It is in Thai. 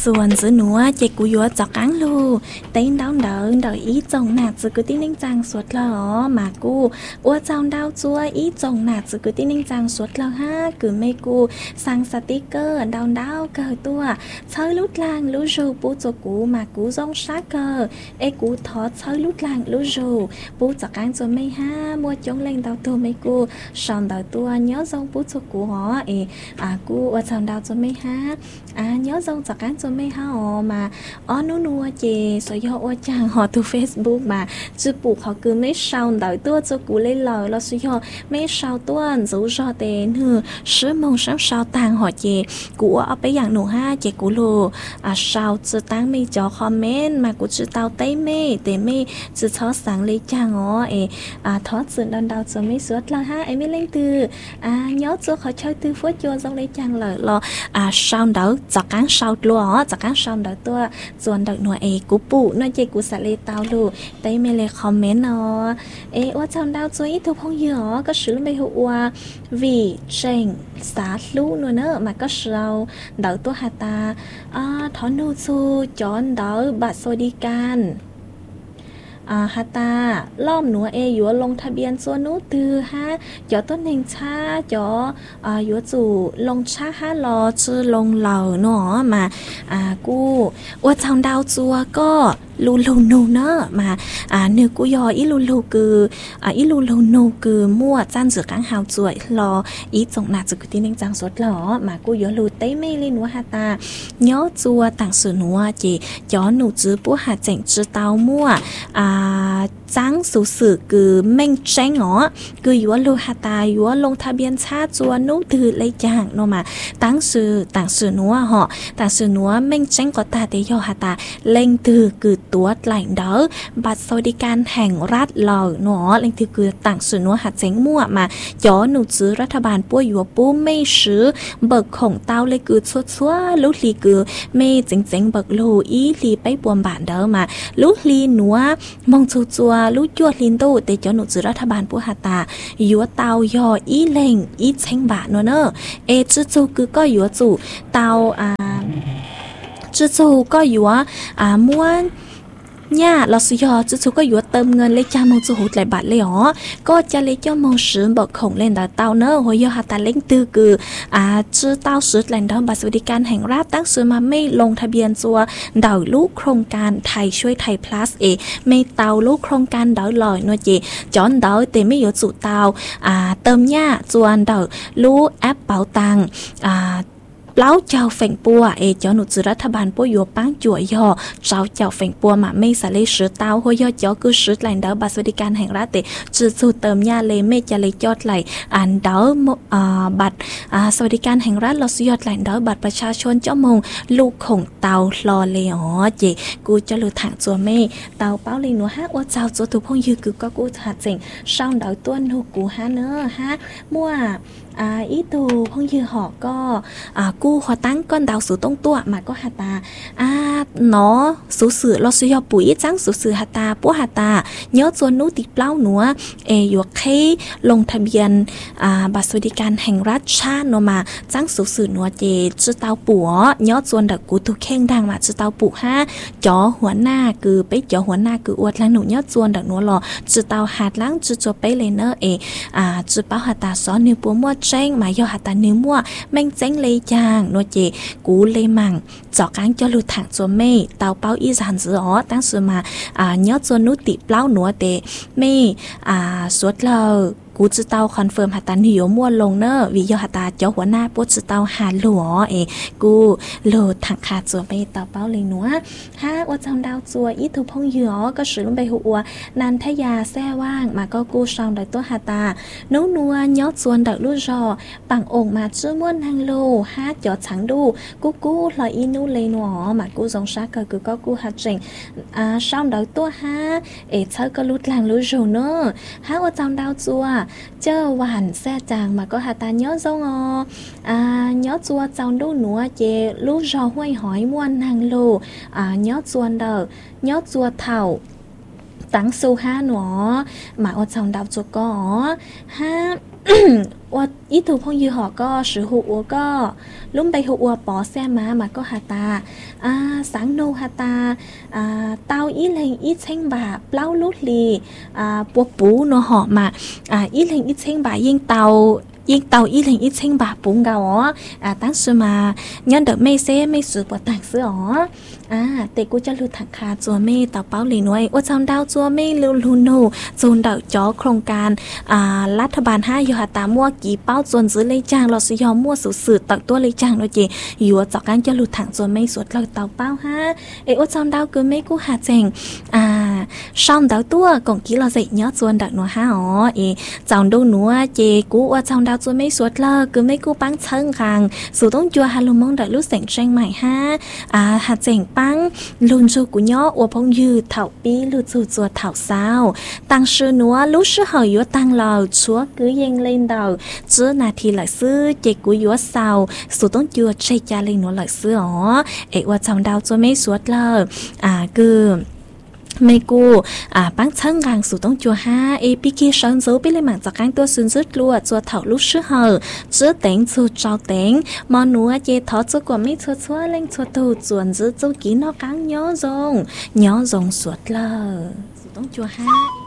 วนซื้อหนัวเจกูยัวจอกกังลูเต้นดาวเดินเดอีจงหนักจือกูติ้งนิ่งจังสวดละอ๋อมากูอ้วเจ้าดาวจัวอีจงหนักจือกูติ้งนิ่งจังสวดละฮะคือไม่กูสั่งสติกเกอร์ดาวเกิดตัวเชยลุดลางลุจูปูจกูมากูจงชักเกอร์เอกูทอดเชยลุดลางลุจูปูจอกกังจัวไม่ฮะมัวจงเล่งดาวตัวไม่กูสอนดาวตัวเนื้อจงปูจกูอ๋อกูอ้วเจ้าดาวจัวไม่ฮะเนื้อจงจอกกังจัวไม่ฮะอ๋อมานัวเจสยอจางหอตูเฟซบุ๊กมาจืปู่เขาคือไม่เช่าดาวตัวจะกูเลยเลยเราสยอไม่เช่าตัวจูจอเตนหือซื้อมงซ้ำเช่าต่างหอเจกูเอาไปอย่างหนูห้าเจกูโลเช่าจะตั้งไม่จอคอมเมนต์มากูจะเตาเต้ไม่แต่ไม่จะชอบสั่งเลยจางทอดสื่อดาวจะไม่สวดละฮะไม่เล่นตือย้อนจะเขาใช้ตือฟัดโยนจงเลยจางเลยรอเช่าดาวจากการเช่าตัวจากการเช่าดาวตัวส่วนดักหน่วยกูปู่น่าเจกูสะเลตาวลูได้ไม่เลยคอมเมนต์ว่าเจ้าดาวจุยทุกพงเยอะก็ชื่อไม่หัววีเจงสาลูนัวเนอะมาก็เช่าดาวตัวหาตาทอนนูซูจอนดาวบัตรสวัสดิการฮาตาล้อมหนัวอยู่ลงทะเบียนส่วนนู้ตือฮะจอต้นเองช้าจอยู่จู่ลงช้าฮะรอชื่อลงเหล่าเนาะมากูว่าชาวดาวจัวก็ลูนูเนอะมาเนื้อกูยออีลูคืออีลูนูคือมั่วจ้านเสือกังหาวจ่วยรออีจงหนาจุกตีนึงจังสดหรอมากูยอลูเต้ไม่เล่นหัวฮาตาย้อจัวต่างสื่อหนัวเจย้อนหนูจื้อปูหาเจ๋งจื้อเตามั่วจังสุสื่อคือเม่งแจ้งอ๋อคือยัวลูฮาตายัวลงทะเบียนชาจัวนู้ตือเลยจางโนมาต่างสื่อนัวเหาะต่างสื่อนัวเม่งแจ้งก็ตาเตยอฮาตาเล่งตือคือตัวไหลเดอบัตรสวัสดิการแห่งรัฐเหล่าหนอเล่งตือคือต่างสื่อนัวหัดเจ๋งมั่วมาย้อนหนูจื้อรัฐบาลป้วยยัวปู้ไม่ซื้อเบิกของเต้าเลยคือชัวลุลีคือไม่เจ๋งเบิกลูอีลีไปบวมบานเดอมาลุลีหนัวมองจัวลุยวดลินโตแต่ย้อนหนูจื้อรัฐบาลป้วยหาตายัวเต้ายออีเล่งอีเจ๋งบาทเนอะจู่คือก็ยัวจู่เต้าจู่ก็ยัวม้วนเนี่ยเราสุยอจู่ก็อยู่เติมเงินเลยจ้ามองจู่หูหลายบาทเลยอ๋อก็จะเลยเจ้ามองซื้อบอกของเล่นดาวเต้าเนอะหัวยอหาตาเล่งตือคือชื่อเต้าซื้อแหล่งดาวบัตรสวัสดิการแห่งรัฐตั้งซื้อมาไม่ลงทะเบียนตัวดาวลูกโครงการไทยช่วยไทย plus ไม่เต้าลูกโครงการดาวลอยนัวเจจอนดาวแต่ไม่อยู่จู่เต้าเติมเนี่ยจวนดาวลูกแอปเป๋าตังเล้าเจ้าเฟ่งปัวเจ้าหนุจือรัฐบาลปัวยัวปังจั่วยอเจ้าเฟ่งปัวมาไม่สาเลซื้อเต้าหัวยอเจ้าคือซื้อแหล่งดาวบัตรสวัสดิการแห่งรัฐแต่จื้อสู่เติมยาเลยไม่จะเลยยอดไหลดาวบัตรสวัสดิการแห่งรัฐเราซื้อยอดแหล่งดาวบัตรประชาชนเจ้ามงลูกของเต้ารอเลยอ๋อเจกูจะหลุดถังจัวไม่เต้าเป้าเลยหนูฮะว่าเจ้าจัวถูกพงยือคือก็กูหัดเจ๋งช่างดาวต้นหูกูฮะเนอะฮะมั่วอีตูพงยือหอกก็กูขอตั้งก้อนดาวสู่ตรงตัวมาก็หาตาเนาะสู่สื่อเราซื้อยอปุ๋ยจังสู่สื่อหาตาปัวหาตาเนื้อจวนนู้ติเปล่าหนัวอยู่แค่ลงทะเบียนบัตรสวัสดิการแห่งรัฐชาติเนาะมาจังสู่สื่อหนัวเจจื้อเตาปัวเนื้อจวนดักกูตุเข่งดังมาจื้อเตาปุ๋ฮะจ่อหัวหน้าคือไปจ่อหัวหน้าคืออวดล้างหนูเนื้อจวนดักหนัวหล่อจื้อเตาหาดล้างจื้อจบไปเลยเนอะจื้อเป้าหาตาซ้อนนิ้วปัวมั่วเจ้งมายอหาตานิ้วมั่วแม่งเจ้งเลยจางนัวเจกูเลยมั่งจอกางจะหลุดถังจัวไม่เตาเป้าอีสานจื้ออ๋อตั้งสือมาเนื้อจวนนุติเปล่าหนัวเตไม่สวดเรากูจะเตาคอนเฟิร์มหาตาหิวมั่วลงเนอะวิยอหาตาเจ้าหัวหน้าปุ๊จะเตาหาหลัวกูโหลดถังขาดจัวไปเตาเป้าเลยหนัวฮะว่าจำดาวจัวอีทุพงเหยอก็สือลงไปหัวนันทยาแซ่ว่างมาก็กูซองดักตัวหาตาน้องนัวยอดจวนดักลู่จอปังองมาชื่อม้วนทางโลฮะจอดฉังดูกูลอยอีนูเลยหนัวมากูสงสารก็กูหัดเจงซองดักตัวฮะเธอก็ลุดหลังลู่จอเนอะฮะว่าจำดาวจัวเจ้าหวานแซ่จางมาก็หาตาย้อจงย้อจัวเจ้าดูหนัวเจลูกจอห้วยหอยม้วนนางโลย้อจวนเดอย้อจัวเถ่าตั้งสู้ห้าหนอมาอดจองดาวจัวก็ห้า我一头碰遇好个时候我个ลุ่มไปหัวปอแซ่มาก็หาตาสังโนหาตาเตาอีเลงอีเช่งบาเปล่าลุลีปัวปูเนาะหอมาอีเลงอีเช่งบายิงเตาอีเลงอีเช่งบาปุงกาอ๋อตั้งชื่อมาย้อนเดไม่เซ่ไม่สืบว่าต่างซื้ออ๋อแต่กูจะรู้ถักคาจัวเม่เตาเป้าหลีน้อยว่าจำดาวจัวเม่ลูโนโซนดาวจอโครงการรัฐบาล5อยู่หาตามั่วกี่เป้าจนซื้อเลยจ้างเราซื้อยอมมั่วสื่อตักตัวเลยจ้างเราจีอยู่จากการจะรู้ถังจัวเม่สวดเราเตาเป้าว่าจำดาวคือไม่กูหาเจงช่องดาวตัวก่อนกี้เราใส่ยอดจวนดักหนัวอ๋อจำดูหนัวเจกูว่าจำดาวจัวไม่สวดเลยคือไม่กูปังเชิงคังสู่ต้องจัวฮาโลมองดักรู้เสียงเชียงใหม่หาเจงปังลุนจูกุย่ออวพงยืดเถาปีลุจูจัวเถาเศร้าตั้งชื่อนัวรู้ชื่อเหยตั้งเราชัวกือยังเล่นดาวเจอนาทีหลายซื้อเจกุยัวเศร้าสู่ต้องจัวใช้ยาเล่นนัวหลายซื้ออ๋อว่าจำดาวจัวไม่สวดเลยคือไม่กูปังช่างกลางสู่ต้องจัวปีกีสังโซไปเลยหมั่งจากการตัวซุนซึดลัวจัวเถาลุชื่อเหอเจื้อเต็งจัวเจ้าเต็งมอนัวเจทอจัวกว่าไม่ชัวเล่งชัวตูจวนจื้อจัวกีนอกังย้อจงสวดเลยสู่ต้องจัว